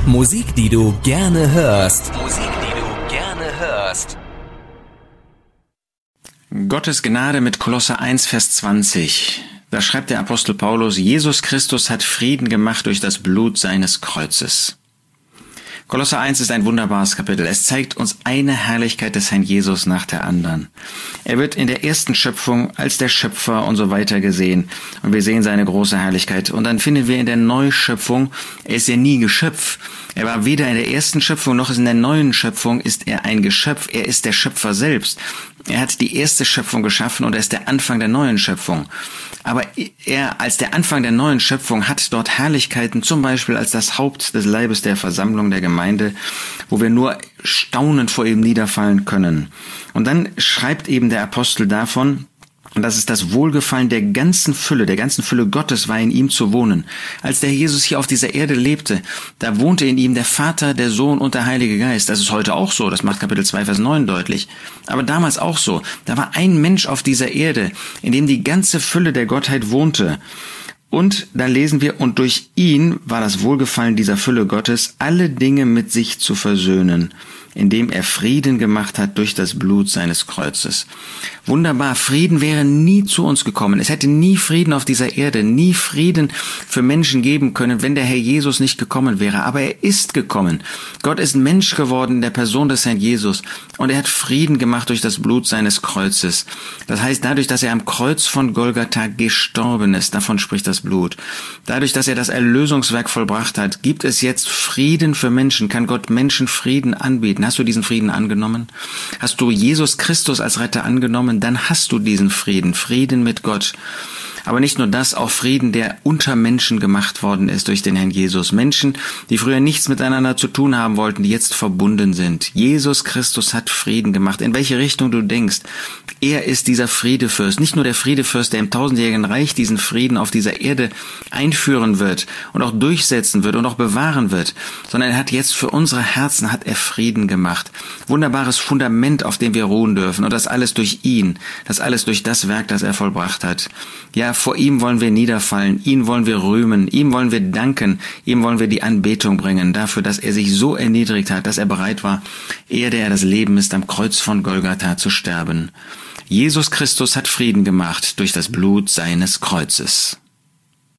Musik, die du gerne hörst. Musik, die du gerne hörst. Gottes Gnade mit Kolosser 1, Vers 20. Da schreibt der Apostel Paulus, Jesus Christus hat Frieden gemacht durch das Blut seines Kreuzes. Kolosser 1 ist ein wunderbares Kapitel. Es zeigt uns eine Herrlichkeit des Herrn Jesus nach der anderen. Er wird in der ersten Schöpfung als der Schöpfer und so weiter gesehen. Und wir sehen seine große Herrlichkeit. Und dann finden wir in der Neuschöpfung, er ist ja nie Geschöpf. Er war weder in der ersten Schöpfung noch in der neuen Schöpfung ist er ein Geschöpf. Er ist der Schöpfer selbst. Er hat die erste Schöpfung geschaffen und er ist der Anfang der neuen Schöpfung. Aber er als der Anfang der neuen Schöpfung hat dort Herrlichkeiten, zum Beispiel als das Haupt des Leibes der Versammlung der Gemeinde, wo wir nur staunend vor ihm niederfallen können. Und dann schreibt eben der Apostel davon, und das ist das Wohlgefallen der ganzen Fülle Gottes war in ihm zu wohnen. Als der Jesus hier auf dieser Erde lebte, da wohnte in ihm der Vater, der Sohn und der Heilige Geist. Das ist heute auch so, das macht Kapitel 2, Vers 9 deutlich. Aber damals auch so. Da war ein Mensch auf dieser Erde, in dem die ganze Fülle der Gottheit wohnte. Und da lesen wir, und durch ihn war das Wohlgefallen dieser Fülle Gottes, alle Dinge mit sich zu versöhnen, indem er Frieden gemacht hat durch das Blut seines Kreuzes. Wunderbar, Frieden wäre nie zu uns gekommen. Es hätte nie Frieden auf dieser Erde, nie Frieden für Menschen geben können, wenn der Herr Jesus nicht gekommen wäre. Aber er ist gekommen. Gott ist Mensch geworden in der Person des Herrn Jesus. Und er hat Frieden gemacht durch das Blut seines Kreuzes. Das heißt, dadurch, dass er am Kreuz von Golgatha gestorben ist, davon spricht das Blut. Dadurch, dass er das Erlösungswerk vollbracht hat, gibt es jetzt Frieden für Menschen, kann Gott Menschen Frieden anbieten. Hast du diesen Frieden angenommen? Hast du Jesus Christus als Retter angenommen? Dann hast du diesen Frieden, Frieden mit Gott. Aber nicht nur das, auch Frieden, der unter Menschen gemacht worden ist durch den Herrn Jesus. Menschen, die früher nichts miteinander zu tun haben wollten, die jetzt verbunden sind. Jesus Christus hat Frieden gemacht. In welche Richtung du denkst, er ist dieser Friedefürst. Nicht nur der Friedefürst, der im tausendjährigen Reich diesen Frieden auf dieser Erde einführen wird und auch durchsetzen wird und auch bewahren wird, sondern er hat jetzt für unsere Herzen hat er Frieden gemacht. Wunderbares Fundament, auf dem wir ruhen dürfen. Und das alles durch ihn, das alles durch das Werk, das er vollbracht hat. Ja, vor ihm wollen wir niederfallen, ihn wollen wir rühmen, ihm wollen wir danken, ihm wollen wir die Anbetung bringen dafür, dass er sich so erniedrigt hat, dass er bereit war, er, der das Leben ist, am Kreuz von Golgatha zu sterben. Jesus Christus hat Frieden gemacht durch das Blut seines Kreuzes.